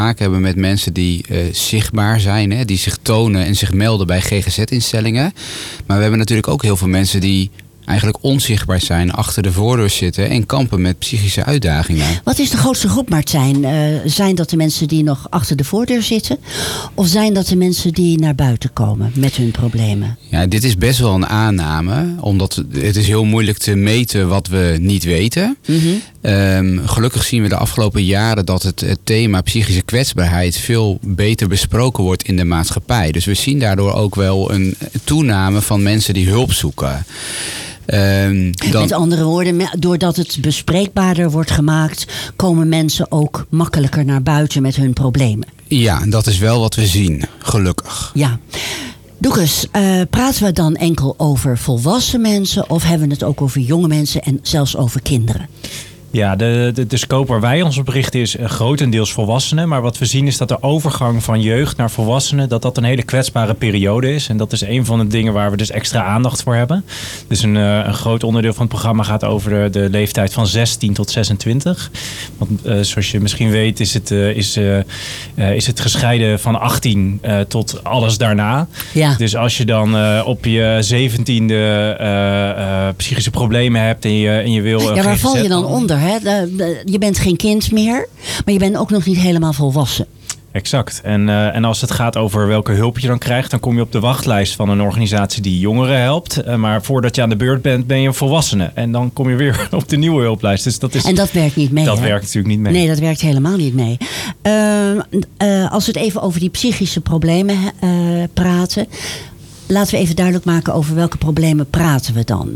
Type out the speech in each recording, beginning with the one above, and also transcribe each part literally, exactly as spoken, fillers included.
maken hebben met mensen die uh, zichtbaar zijn. Hè, die zich tonen en zich melden bij G G Z-instellingen. Maar we hebben natuurlijk ook heel veel mensen die eigenlijk onzichtbaar zijn, achter de voordeur zitten en kampen met psychische uitdagingen. Wat is de grootste groep, Martijn? Uh, zijn dat de mensen die nog achter de voordeur zitten? Of zijn dat de mensen die naar buiten komen met hun problemen? Ja, dit is best wel een aanname. Omdat het is heel moeilijk te meten wat we niet weten. Mm-hmm. Um, gelukkig zien we de afgelopen jaren dat het, het thema psychische kwetsbaarheid veel beter besproken wordt in de maatschappij. Dus we zien daardoor ook wel een toename van mensen die hulp zoeken. Um, dan... Met andere woorden, doordat het bespreekbaarder wordt gemaakt, komen mensen ook makkelijker naar buiten met hun problemen. Ja, dat is wel wat we zien, gelukkig. Ja. Doekes, uh, praten we dan enkel over volwassen mensen of hebben we het ook over jonge mensen en zelfs over kinderen? Ja, de, de, de scope waar wij ons op richten is uh, grotendeels volwassenen. Maar wat we zien is dat de overgang van jeugd naar volwassenen, dat dat een hele kwetsbare periode is. En dat is een van de dingen waar we dus extra aandacht voor hebben. Dus een, uh, een groot onderdeel van het programma gaat over de, de leeftijd van zestien tot zesentwintig. Want uh, zoals je misschien weet is het, uh, is, uh, uh, is het gescheiden van achttien uh, tot alles daarna. Ja. Dus als je dan uh, op je zeventiende uh, uh, psychische problemen hebt en je, en je wil... Uh, ja, waar val je dan onder? Hè? De, de, je bent geen kind meer, maar je bent ook nog niet helemaal volwassen. Exact. En, uh, en als het gaat over welke hulp je dan krijgt, dan kom je op de wachtlijst van een organisatie die jongeren helpt. Uh, maar voordat je aan de beurt bent, ben je een volwassene. En dan kom je weer op de nieuwe hulplijst. Dus dat is, en dat werkt niet mee. Dat hè? werkt natuurlijk niet mee. Nee, dat werkt helemaal niet mee. Uh, uh, als we het even over die psychische problemen uh, praten, laten we even duidelijk maken over welke problemen praten we dan.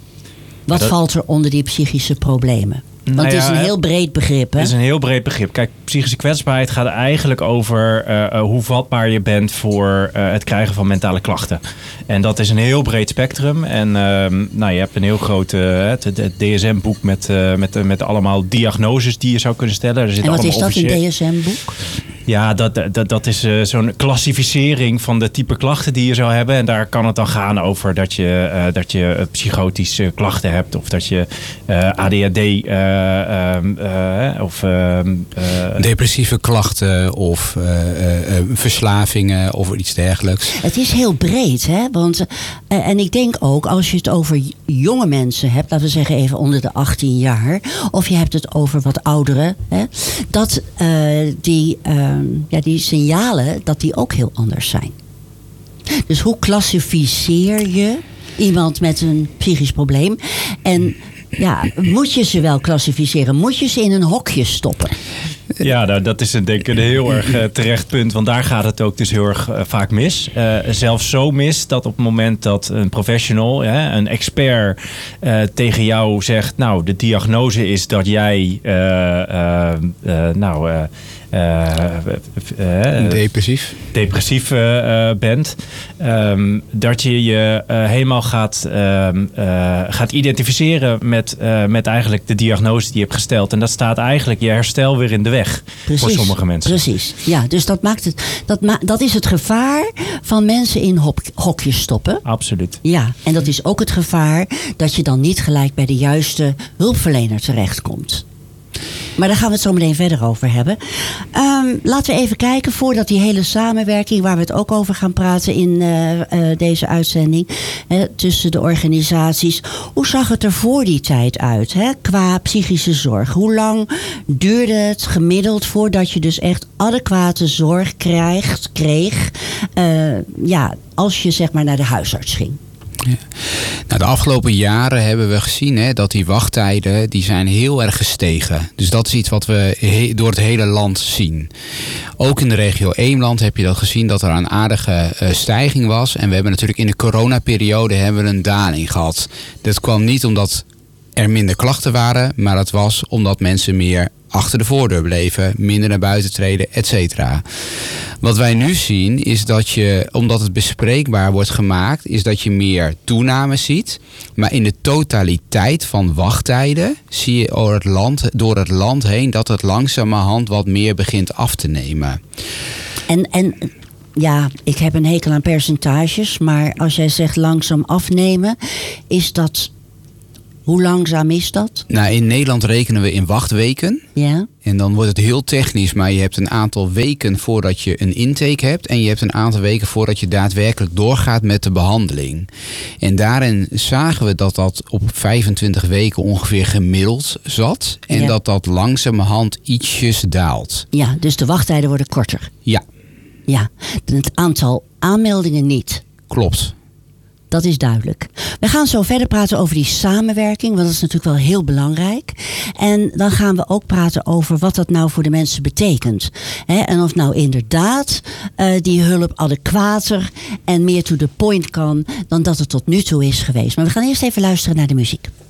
Wat dat... valt er onder die psychische problemen? Want nou ja, het is een heel breed begrip, hè? Het is een heel breed begrip. Kijk, psychische kwetsbaarheid gaat eigenlijk over uh, uh, hoe vatbaar je bent voor uh, het krijgen van mentale klachten. En dat is een heel breed spectrum. En uh, nou, je hebt een heel groot uh, het, het D S M-boek met, uh, met, uh, met allemaal diagnoses die je zou kunnen stellen. Er zit en wat is dat, officieel... een D S M-boek? Ja, dat, dat, dat is uh, zo'n klassificering van de type klachten die je zou hebben. En daar kan het dan gaan over dat je, uh, dat je psychotische klachten hebt. Of dat je uh, A D H D... Uh, uh, uh, of uh, uh, depressieve klachten of uh, uh, uh, verslavingen of iets dergelijks. Het is heel breed, hè? Want, uh, en ik denk ook, als je het over jonge mensen hebt, laten we zeggen even onder de achttien jaar, of je hebt het over wat ouderen, hè, dat uh, die... Uh, Ja, die signalen, dat die ook heel anders zijn. Dus hoe klassificeer je iemand met een psychisch probleem? En ja, moet je ze wel klassificeren? Moet je ze in een hokje stoppen? Ja, nou, dat is een, denk ik een heel erg uh, terecht punt. Want daar gaat het ook dus heel erg uh, vaak mis. Uh, zelfs zo mis dat op het moment dat een professional, hè, een expert, uh, tegen jou zegt, nou, de diagnose is dat jij uh, uh, uh, nou... Uh, Uh, uh, uh, depressief, depressief uh, uh, bent. Um, dat je je uh, helemaal gaat, uh, uh, gaat identificeren met, uh, met eigenlijk de diagnose die je hebt gesteld. En dat staat eigenlijk je herstel weer in de weg. Precies, voor sommige mensen. Precies, ja. Dus dat, maakt het, dat, ma- dat is het gevaar van mensen in hop- hokjes stoppen. Absoluut. Ja, en dat is ook het gevaar dat je dan niet gelijk bij de juiste hulpverlener terechtkomt. Maar daar gaan we het zo meteen verder over hebben. Um, laten we even kijken, voordat die hele samenwerking, waar we het ook over gaan praten in uh, uh, deze uitzending, hè, tussen de organisaties. Hoe zag het er voor die tijd uit, hè, qua psychische zorg? Hoe lang duurde het gemiddeld voordat je dus echt adequate zorg krijgt, kreeg, uh, ja, als je zeg maar naar de huisarts ging? Ja. Nou, de afgelopen jaren hebben we gezien hè, dat die wachttijden die zijn heel erg gestegen. Dus dat is iets wat we he- door het hele land zien. Ook in de regio Eemland heb je dat gezien dat er een aardige uh, stijging was. En we hebben natuurlijk in de coronaperiode hebben we een daling gehad. Dat kwam niet omdat er minder klachten waren, maar dat was omdat mensen meer achter de voordeur bleven, minder naar buiten treden, et cetera. Wat wij nu zien is dat je, omdat het bespreekbaar wordt gemaakt, is dat je meer toename ziet. Maar in de totaliteit van wachttijden zie je door het land, door het land heen dat het langzamerhand wat meer begint af te nemen. En, en ja, ik heb een hekel aan percentages, maar als jij zegt langzaam afnemen, is dat Hoe langzaam is dat? Nou, in Nederland rekenen we in wachtweken. Ja. En dan wordt het heel technisch, maar je hebt een aantal weken voordat je een intake hebt. En je hebt een aantal weken voordat je daadwerkelijk doorgaat met de behandeling. En daarin zagen we dat dat op vijfentwintig weken ongeveer gemiddeld zat. En Ja. dat dat langzamerhand ietsjes daalt. Ja, dus de wachttijden worden korter. Ja, Ja, het aantal aanmeldingen niet. klopt. Dat is duidelijk. We gaan zo verder praten over die samenwerking, want dat is natuurlijk wel heel belangrijk. En dan gaan we ook praten over wat dat nou voor de mensen betekent. Hè, en of nou inderdaad uh, die hulp adequater en meer to the point kan dan dat het tot nu toe is geweest. Maar we gaan eerst even luisteren naar de muziek.